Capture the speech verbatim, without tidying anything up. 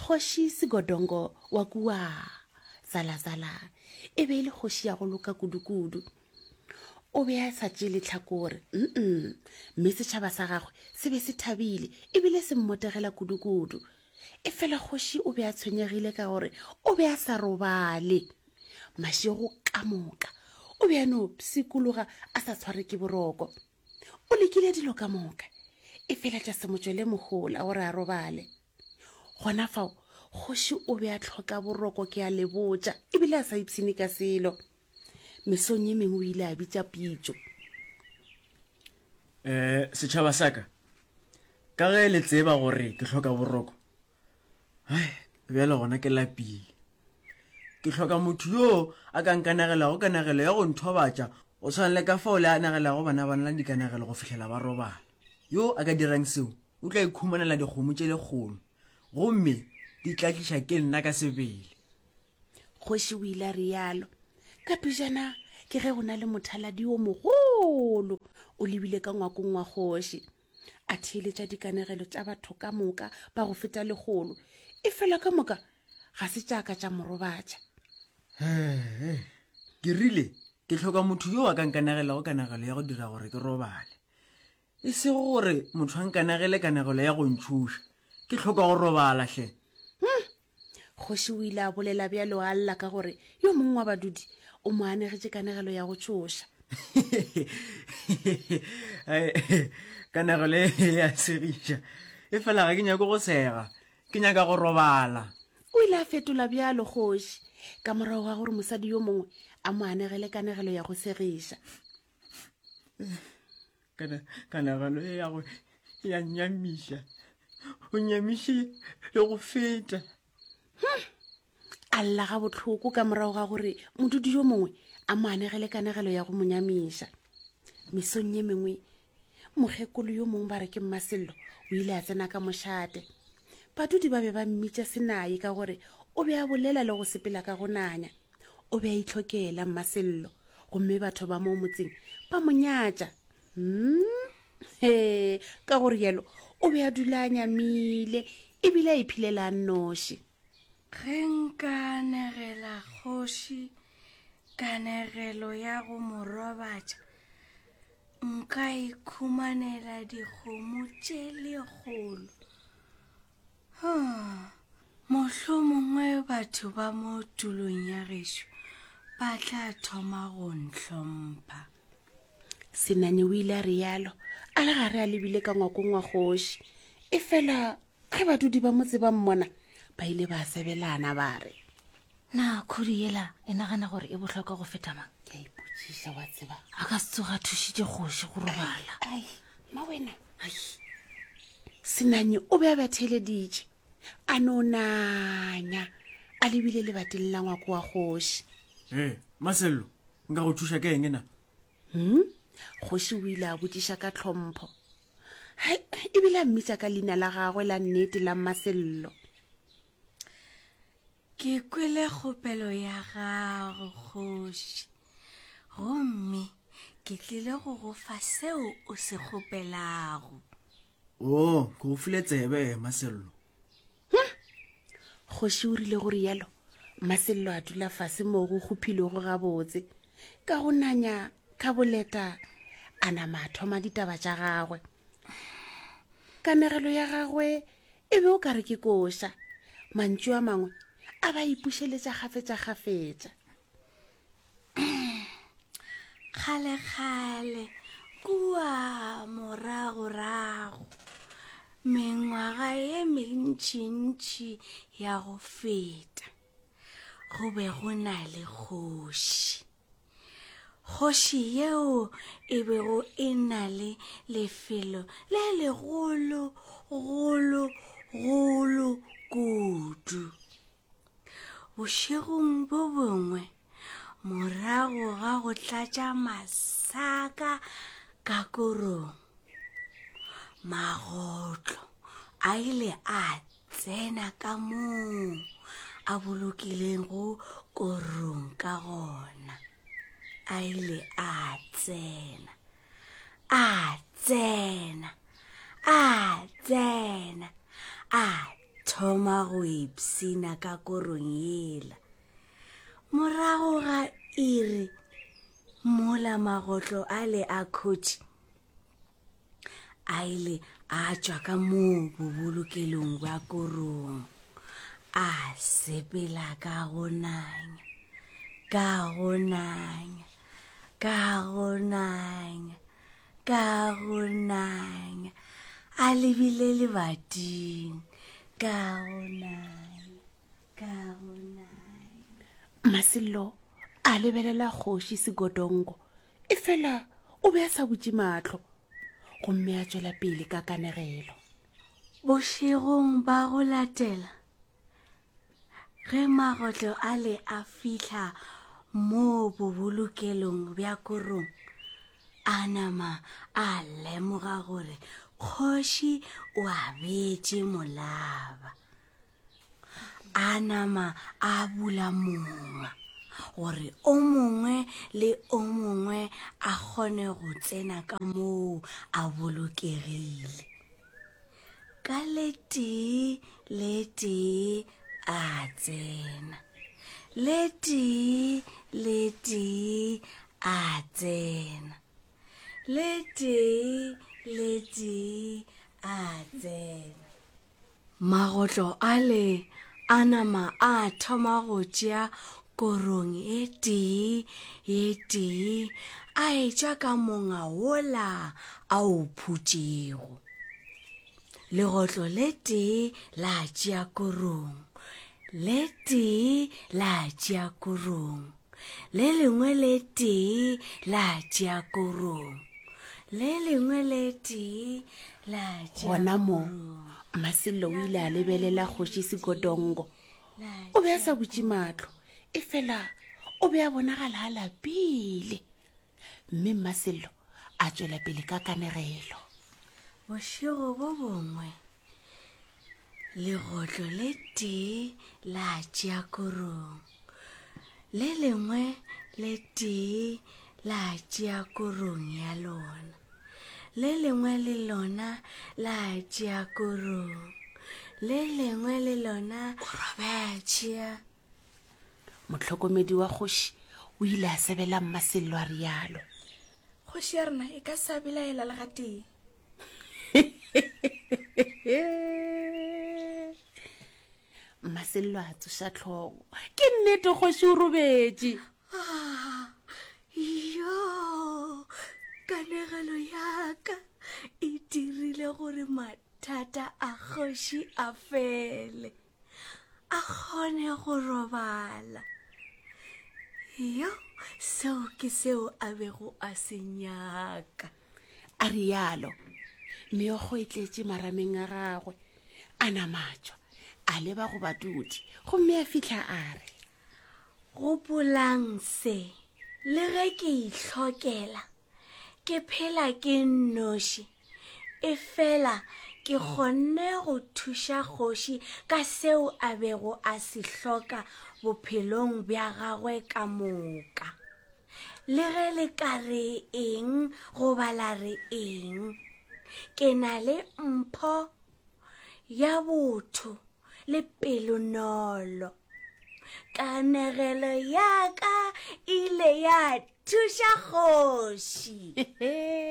kgoši Segodongo wa kua zala-zala e be le kgoši ya go loka kudu-kudu. O be a sa tše letlhakore mm mme setšhaba sa gagwe se be se thabile ebile se mmotegela kudu-kudu. E fela kgoši o be a tshwenyegile ka gore o be a sa robale. Mašego ka moka o be a no psikologa a sa tshware ke boroko. O lekile dilo ka moka e fela tša se motswele mogola gore a robale. Gona fao kgoši o be a tlhoka boroko ke a lebotša ebile a sa ipshine ka selo. Mesong ye mengwe o ile a bitša pitšo. um setšhaba saka ka ge le tseba gore ke tlhoka boroko hai bjale gona ke lapile ke tlhoka motho yo a ka nkanagelago kanagelo ya go nthobatša o tshwana le ka fao le a nagelago bana bana la dikanagelo go fitlhela ba robala. Yo a ka dirang seo o tla ikhumanela dikgomo tše lekgolo gomme di tla tliša ke nna ka sebele. Kgoši o ile a rialo ka pejana ke ge go na le mothaladi o mogolo o lebile ka ngwakong wa kgoši a theeletša dikanegelo tša batho ka moka ba go feta legolo. E fela ka moka ga se tšaka tša morobatša. Ke rile ke tlhoka motho yo a ka nkanagelago kanagelo ya go dira gore ke robale. E se gore motho a nkanagele kanagelo ya go ntšhuša ke tlhoka go robala hle. Kgoši o ile a bolela bjalo a lla ka gore yo mongwe wa badudi o mo anegetše kanagelo ya go tšhoša. Kanagelo ya segiša e fela ga ke nyako go sega ke nyaka go robala. O ile a fetola bjalo kgoši ka morago ga gore mosadi yo mongwe a mo anegele kanagelo ya go segiša. Kanagelo e ya go ya nyamiša o nyamiše le go feta. A lla ga botlhoko ka morago ga gore modudi yo mongwe a mo anegele kanagelo ya go mo nyamiša. Mesong ye mengwe mokgekolo yo mongwe ba re ke Mmasello o ile a tsena ka mošate. Badudi ba be ba mmitša senaye ka gore o be a bolela le go sepela ka go nanya. O be a itlhokela Mmasello gomme batho ba mo motseng ba mo nyatša. He ka gore yalo o be a dula a nyamile ebile a iphilela nnoši. Ge nkanegela kgoši kanegelo ya go morobatša nka ikhumanela dikgomo tše lekgolo. Mohlomongwe batho ba mo tulong ya gešo ba tla thoma go ntlhompha. Senane o ile a rialo a le gare a lebile ka ngwakong wa kgoši. E fela ge badudi ba motse ba mmona ba ile ba sebelana ba re, na khudi yela e nagana gore e botlhokwa go feta mang? ke a ipotšiša wa tseba A ka se tsoga thušitše kgoši go robala. ai ma wena Senane o be a batheleditše a no nanya a lebile lebateng la ngwako wa kgoši. Eh, Masello nka go thuša ke eng na? Hmm? Kgoši o ile a botšiša ka tlhompho. Hai, e bile a mmitša ka leina la gagwe la nnete la Mmasello. Ke kwele kgopelo ya gago kgoši gomme ke tlile go go fa seo o se kgopelago. Oh, ke go file tsebe Masello. Kgoši o rile gore yalo Mmasello a dula fase mo go kgophilego gabotse ka go nanya ka boleta a nama a thoma ditaba tša gagwe. Kanegelo ya gagwe e be o ka re ke koša, mantšu a mangwe a ba ipušeletša gafetša-gafetša. Kgale-kgale kua morago-rago mengwaga ye mentši-ntši ya go feta go be go na le kgoši. Kgoši yeo e bego e na le lefelo le legolo golo golo kudu. Bošegong bo bongwe morago ga go tlatša masaka ka korong magotlo a ile a tsena ka moo a bolokileng go korong ka gona. A ile a tsena a tsena a tsena a thoma go ipsina ka korong ela. Morago ga iri mola magotlo a le a khotši a ile a tšwa ka moo bobolokelong bja korong a sepela ka go nanya ka go nanya ka go nanya ka go nanya a lebile lebating ka go nanya ka go nanya. Masello a lebelela kgoši segodongo e fela o be a sa butše matlho gomme a tšwela pele ka kanegelo. Bošegong ba go latela ge magotlo a le a fihla mo bobolokelong bja korong a nama a lemoga gore kgoši o a betše molaba. A nama a bula monga gore o mongwe le o mongwe a kgone go tsena ka moo a bolokegile. Ka le tee le tee a tsena, le tee le tee a tsena, le tee le tee a tsena. Magotlo a le a nama a thoma go tšea korong e tee e tee a etša ka monga wola a o phutšego. Legotlo le tee la tšea korong, le tee la tšea korong, le lengwe le tee la tšea korong, le lengwe le tee la tšea Gona mo korong. Masello o ile a lebelela kgoši segodongo o be a sa butše matlho e fela o be a bonagala a lapile, mme Masello a tšwela pele ka kanegelo. Bošego bo bongwe legotlo le tee la tšea korong, le lengwe le tee la tšea korong ya lona, le lengwe le lona la tšea korong, le lengwe le lona ba tšea. Motlhokomedi wa kgoši o ile a sebela Masello a rialo. Kgoši ya rena e ka sa belaela legateng. Masello a tsoša tlhogo. Ke nnete kgoši o robetše. Ah, yo, kanegelo yaka e dirile gore mathata a kgoši a fele, a kgone go robala. Yo, seo ke seo a bego a se nyaka. A rialo meokgo e tletše marameng a gagwe a namatšwa a leba go badudi gomme a fitlha a re, Gopolang se, le ge ke itlhokela, ke phela ke nnoši, e fela ke kgonne go thuša kgoši ka seo a bego a se hloka bophelong bja gagwe ka moka. Le ge le ka re eng goba la re eng, ke na le mpho ya botho le pelonolo. Kanegelo yaka ile ya thuša kgoši.